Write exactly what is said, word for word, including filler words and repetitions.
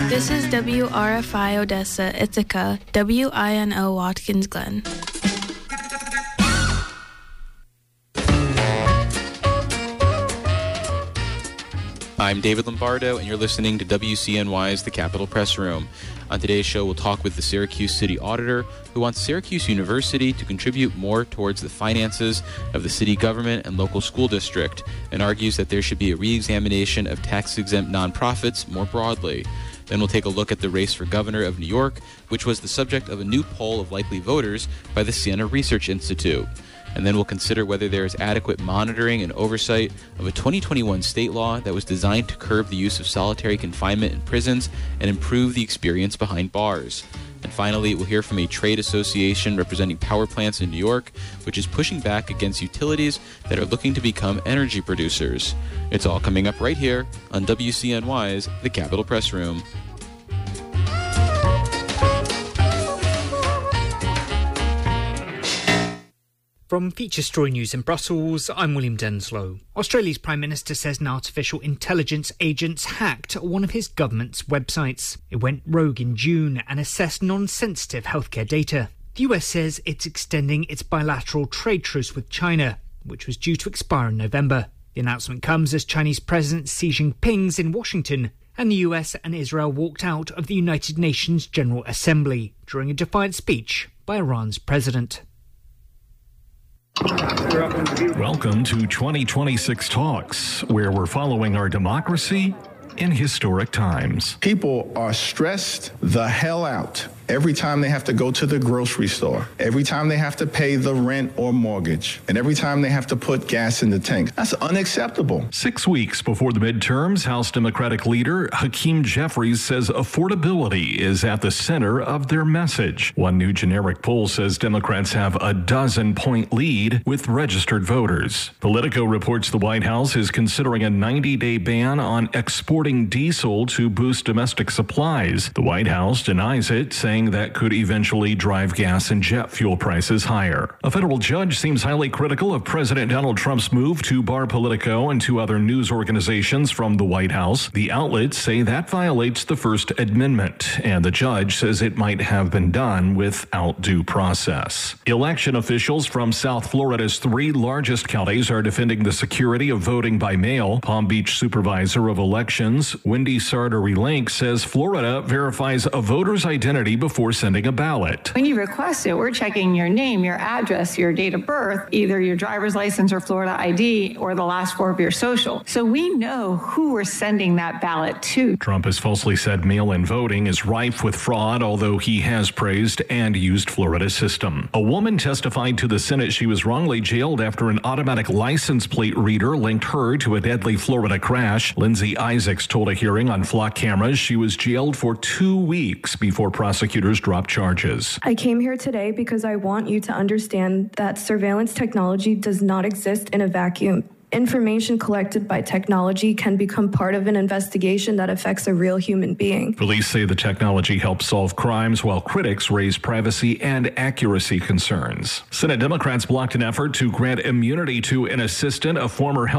This is W R F I Odessa, Ithaca, W I N O Watkins Glen. I'm David Lombardo, and you're listening to W C N Y's The Capitol Press Room. On today's show, we'll talk with the Syracuse City Auditor, who wants Syracuse University to contribute more towards the finances of the city government and local school district, and argues that there should be a re-examination of tax-exempt nonprofits more broadly. Then we'll take a look at the race for governor of New York, which was the subject of a new poll of likely voters by the Siena Research Institute. And then we'll consider whether there is adequate monitoring and oversight of a twenty twenty-one state law that was designed to curb the use of solitary confinement in prisons and improve the experience behind bars. And finally, we'll hear from a trade association representing power plants in New York, which is pushing back against utilities that are looking to become energy producers. It's all coming up right here on W C N Y's The Capitol Press Room. From Feature Story News in Brussels, I'm William Denslow. Australia's Prime Minister says an artificial intelligence agent's hacked one of his government's websites. It went rogue in June and assessed non-sensitive healthcare data. The U S says it's extending its bilateral trade truce with China, which was due to expire in November. The announcement comes as Chinese President Xi Jinping's in Washington, and the U S and Israel walked out of the United Nations General Assembly during a defiant speech by Iran's president. Welcome to twenty twenty-six Talks, where we're following our democracy in historic times. People are stressed the hell out every time they have to go to the grocery store, every time they have to pay the rent or mortgage, and every time they have to put gas in the tank. That's unacceptable. Six weeks before the midterms, House Democratic leader Hakeem Jeffries says affordability is at the center of their message. One new generic poll says Democrats have a dozen-point lead with registered voters. Politico reports the White House is considering a ninety-day ban on exporting diesel to boost domestic supplies. The White House denies it, saying that could eventually drive gas and jet fuel prices higher. A federal judge seems highly critical of President Donald Trump's move to bar Politico and two other news organizations from the White House. The outlets say that violates the First Amendment, and the judge says it might have been done without due process. Election officials from South Florida's three largest counties are defending the security of voting by mail. Palm Beach Supervisor of Elections, Wendy Sartori-Link, says Florida verifies a voter's identity before sending a ballot. When you request it, we're checking your name, your address, your date of birth, either your driver's license or Florida I D, or the last four of your social. So we know who we're sending that ballot to. Trump has falsely said mail-in voting is rife with fraud, although he has praised and used Florida's system. A woman testified to the Senate she was wrongly jailed after an automatic license plate reader linked her to a deadly Florida crash. Lindsay Isaacs told a hearing on flock cameras she was jailed for two weeks before prosecutors dropped charges. I came here today because I want you to understand that surveillance technology does not exist in a vacuum. Information collected by technology can become part of an investigation that affects a real human being. Police say the technology helps solve crimes, while critics raise privacy and accuracy concerns. Senate Democrats blocked an effort to grant immunity to an assistant of former health